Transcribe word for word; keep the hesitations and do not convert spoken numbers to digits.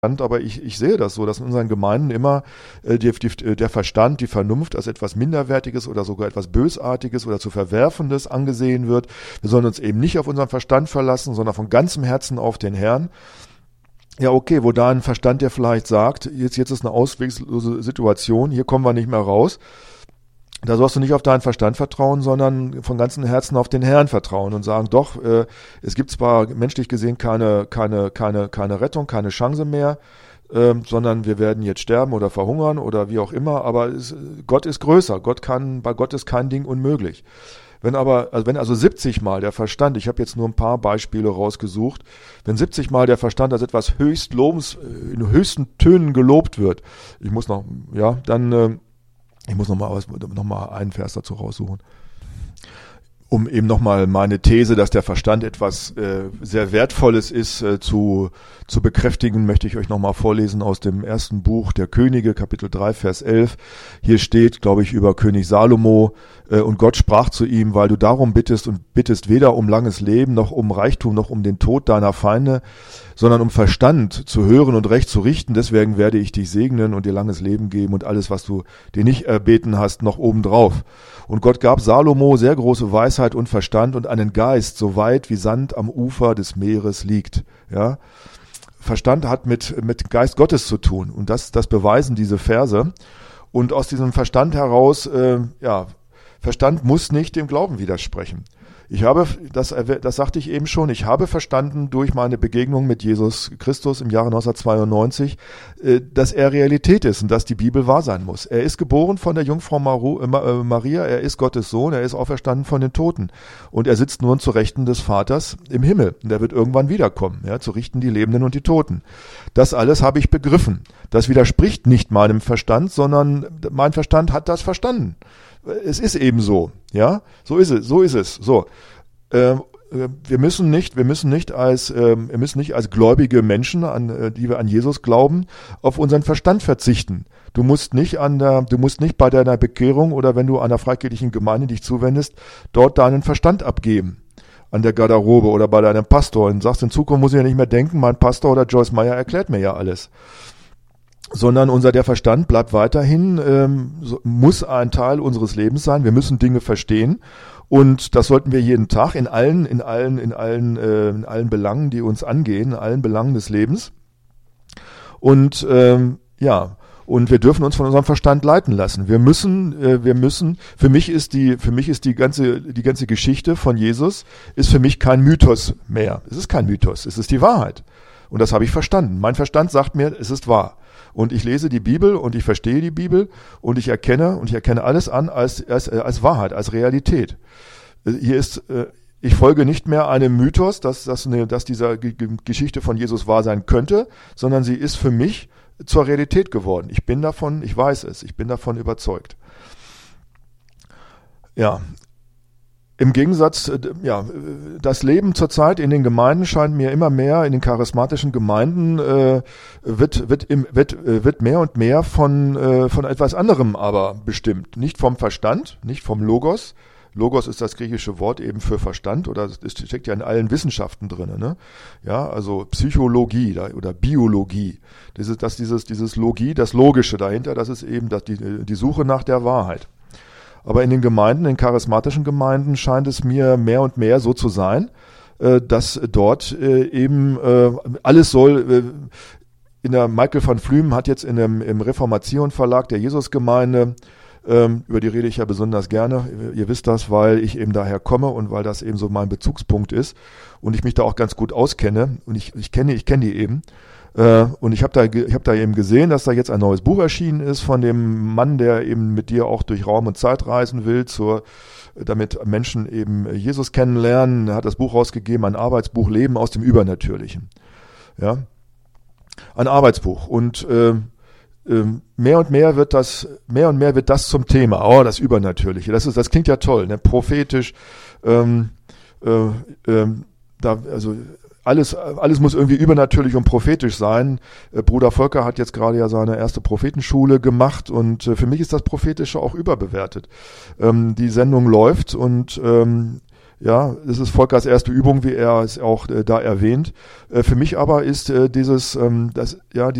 aber ich, ich sehe das so, dass in unseren Gemeinden immer äh, die, die, der Verstand, die Vernunft als etwas Minderwertiges oder sogar etwas Bösartiges oder zu Verwerfendes angesehen wird. Wir sollen uns eben nicht auf unseren Verstand verlassen, sondern von ganzem Herzen auf den Herrn. Ja, okay, wo da ein Verstand, der vielleicht sagt, jetzt, jetzt ist eine ausweglose Situation, hier kommen wir nicht mehr raus. Da sollst du nicht auf deinen Verstand vertrauen, sondern von ganzem Herzen auf den Herrn vertrauen und sagen, doch, äh, es gibt zwar menschlich gesehen keine, keine, keine, keine Rettung, keine Chance mehr, äh, sondern wir werden jetzt sterben oder verhungern oder wie auch immer, aber es, Gott ist größer. Gott kann, bei Gott ist kein Ding unmöglich. Wenn aber, also wenn also siebzig Mal der Verstand, ich habe jetzt nur ein paar Beispiele rausgesucht, wenn siebzig Mal der Verstand als etwas höchst lobens, in höchsten Tönen gelobt wird, ich muss noch, ja, dann, äh, Ich muss nochmal noch mal einen Vers dazu raussuchen, um eben nochmal meine These, dass der Verstand etwas äh, sehr Wertvolles ist, äh, zu, zu bekräftigen, möchte ich euch nochmal vorlesen aus dem ersten Buch der Könige, Kapitel drei, Vers elf. Hier steht, glaube ich, über König Salomo, äh, und Gott sprach zu ihm, weil du darum bittest und bittest weder um langes Leben, noch um Reichtum, noch um den Tod deiner Feinde, sondern um Verstand zu hören und Recht zu richten. Deswegen werde ich dich segnen und dir langes Leben geben und alles, was du dir nicht erbeten hast, noch obendrauf. Und Gott gab Salomo sehr große Weisheit und Verstand und einen Geist, so weit wie Sand am Ufer des Meeres liegt. Ja, Verstand hat mit, mit Geist Gottes zu tun. Und das, das beweisen diese Verse. Und aus diesem Verstand heraus, äh, ja, Verstand muss nicht dem Glauben widersprechen. Ich habe, das, das sagte ich eben schon, ich habe verstanden durch meine Begegnung mit Jesus Christus im Jahre neunzehnhundertzweiundneunzig, dass er Realität ist und dass die Bibel wahr sein muss. Er ist geboren von der Jungfrau Maria, er ist Gottes Sohn, er ist auferstanden von den Toten und er sitzt nun zu Rechten des Vaters im Himmel und er wird irgendwann wiederkommen, ja, zu richten die Lebenden und die Toten. Das alles habe ich begriffen. Das widerspricht nicht meinem Verstand, sondern mein Verstand hat das verstanden. Es ist eben so, ja, so ist es, so ist es, so. Ähm, wir müssen nicht, wir müssen nicht als, ähm, wir müssen nicht als gläubige Menschen, an, äh, die wir an Jesus glauben, auf unseren Verstand verzichten. Du musst nicht an der, du musst nicht bei deiner Bekehrung oder wenn du einer freikirchlichen Gemeinde dich zuwendest, dort deinen Verstand abgeben. An der Garderobe oder bei deinem Pastor und sagst, in Zukunft muss ich ja nicht mehr denken, mein Pastor oder Joyce Meyer erklärt mir ja alles. Sondern unser der Verstand bleibt weiterhin, ähm, so, muss ein Teil unseres Lebens sein. Wir müssen Dinge verstehen und das sollten wir jeden Tag in allen, in allen, in allen, äh, in allen Belangen, die uns angehen, in allen Belangen des Lebens. Und ähm, ja, und wir dürfen uns von unserem Verstand leiten lassen. Wir müssen, äh, wir müssen. Für mich ist die, für mich ist die ganze, die ganze Geschichte von Jesus ist für mich kein Mythos mehr. Es ist kein Mythos, es ist die Wahrheit. Und das habe ich verstanden. Mein Verstand sagt mir, es ist wahr. Und ich lese die Bibel und ich verstehe die Bibel und ich erkenne und ich erkenne alles an als, als, als Wahrheit, als Realität. Hier ist, ich folge nicht mehr einem Mythos, dass, dass, eine, dass diese Geschichte von Jesus wahr sein könnte, sondern sie ist für mich zur Realität geworden. Ich bin davon, ich weiß es, ich bin davon überzeugt. Ja. Im Gegensatz, ja, das Leben zurzeit in den Gemeinden scheint mir immer mehr, in den charismatischen Gemeinden, äh, wird, wird, im, wird, wird mehr und mehr von, äh, von etwas anderem aber bestimmt. Nicht vom Verstand, nicht vom Logos. Logos ist das griechische Wort eben für Verstand oder es steckt ja in allen Wissenschaften drin, ne? Ja, also Psychologie oder Biologie. Das ist, das, dieses, dieses Logie, das Logische dahinter, das ist eben das, die, die Suche nach der Wahrheit. Aber in den Gemeinden, in charismatischen Gemeinden scheint es mir mehr und mehr so zu sein, dass dort eben alles soll. In der Michael van Flüm hat jetzt in dem, im Reformation Verlag der Jesusgemeinde, über die rede ich ja besonders gerne, ihr wisst das, weil ich eben daher komme und weil das eben so mein Bezugspunkt ist und ich mich da auch ganz gut auskenne und ich, ich kenne ich kenne die eben. Und ich habe da, ich hab da eben gesehen, dass da jetzt ein neues Buch erschienen ist von dem Mann, der eben mit dir auch durch Raum und Zeit reisen will, zur, damit Menschen eben Jesus kennenlernen. Er hat das Buch rausgegeben, ein Arbeitsbuch Leben aus dem Übernatürlichen. Ja, ein Arbeitsbuch. Und äh, äh, mehr und mehr wird das, mehr und mehr wird das zum Thema. Oh, das Übernatürliche. Das ist, das klingt ja toll, ne? Prophetisch. Ähm, äh, äh, da, also Alles, alles muss irgendwie übernatürlich und prophetisch sein. Äh, Bruder Volker hat jetzt gerade ja seine erste Prophetenschule gemacht und äh, für mich ist das Prophetische auch überbewertet. Ähm, die Sendung läuft und ähm, Ja, das ist Volkers erste Übung, wie er es auch äh, da erwähnt. Äh, für mich aber ist äh, dieses, ähm, das, ja,